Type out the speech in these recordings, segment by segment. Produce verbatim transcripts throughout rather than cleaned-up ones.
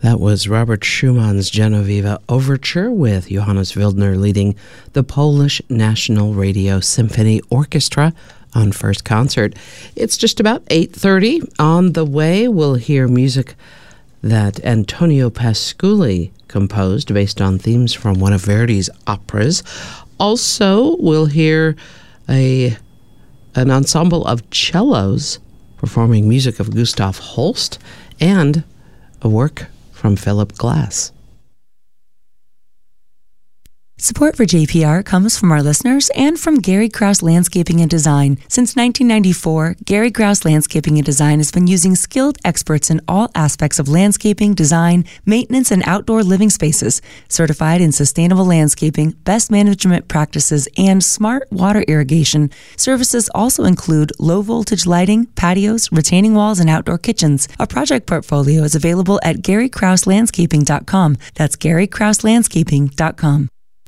That was Robert Schumann's Genoveva Overture with Johannes Wildner leading the Polish National Radio Symphony Orchestra on First Concert. It's just about eight thirty. On the way, we'll hear music that Antonio Pasculi composed based on themes from one of Verdi's operas. Also, we'll hear a an ensemble of cellos performing music of Gustav Holst and a work from Philip Glass. Support for J P R comes from our listeners and from Gary Krause Landscaping and Design. Since nineteen ninety-four, Gary Krause Landscaping and Design has been using skilled experts in all aspects of landscaping, design, maintenance, and outdoor living spaces. Certified in sustainable landscaping, best management practices, and smart water irrigation. Services also include low-voltage lighting, patios, retaining walls, and outdoor kitchens. Our project portfolio is available at gary krause landscaping dot com. That's gary krause landscaping dot com.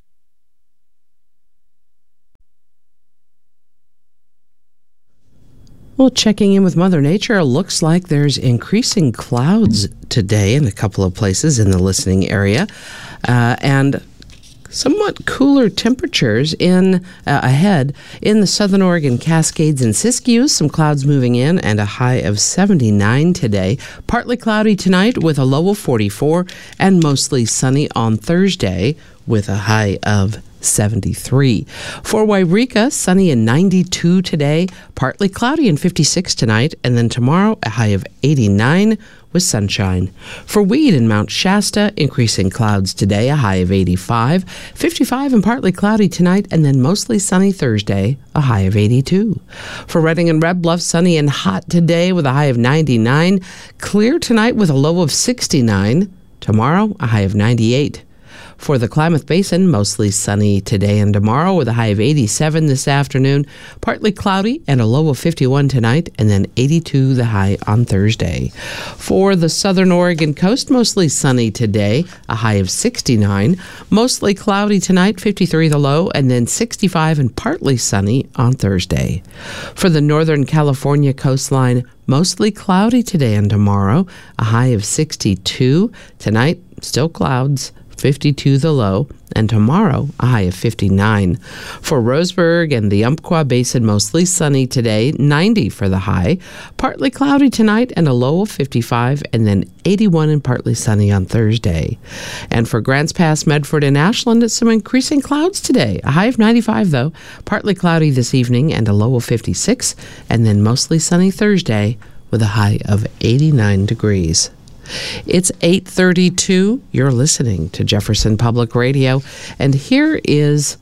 Well, checking in with Mother Nature, looks like there's increasing clouds today in a couple of places in the listening area, uh, and somewhat cooler temperatures in uh, ahead in the Southern Oregon Cascades and Siskiyou. Some clouds moving in and a high of seventy-nine today. Partly cloudy tonight with a low of forty-four, and mostly sunny on Thursday with a high of seventy-three. For Wairika, sunny and ninety-two today, partly cloudy and fifty-six tonight, and then tomorrow a high of eighty-nine with sunshine. For Weed and Mount Shasta, increasing clouds today, a high of eighty-five, fifty-five and partly cloudy tonight, and then mostly sunny Thursday, a high of eighty-two. For Redding and Red Bluff, sunny and hot today with a high of ninety-nine, clear tonight with a low of sixty-nine, tomorrow a high of ninety-eight. For the Klamath Basin, mostly sunny today and tomorrow with a high of eighty-seven this afternoon, partly cloudy and a low of fifty-one tonight, and then eighty-two the high on Thursday. For the Southern Oregon coast, mostly sunny today, a high of sixty-nine, mostly cloudy tonight, fifty-three the low, and then sixty-five and partly sunny on Thursday. For the Northern California coastline, mostly cloudy today and tomorrow, a high of sixty-two, tonight still clouds, fifty-two the low, and tomorrow a high of fifty-nine. For Roseburg and the Umpqua Basin, mostly sunny today, ninety for the high, partly cloudy tonight and a low of fifty-five, and then eighty-one and partly sunny on Thursday. And for Grants Pass, Medford, and Ashland, some increasing clouds today, a high of ninety-five though, partly cloudy this evening and a low of fifty-six, and then mostly sunny Thursday with a high of eighty-nine degrees. It's eight thirty-two. You're listening to Jefferson Public Radio, and here is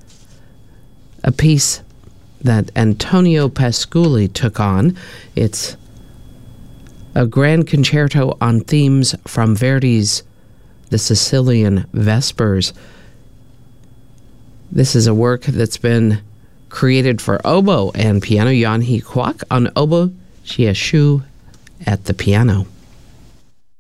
a piece that Antonio Pasculi took on. It's a grand concerto on themes from Verdi's The Sicilian Vespers. This is a work that's been created for oboe and piano. Jan He Kwak on oboe, Chia Shu at the piano.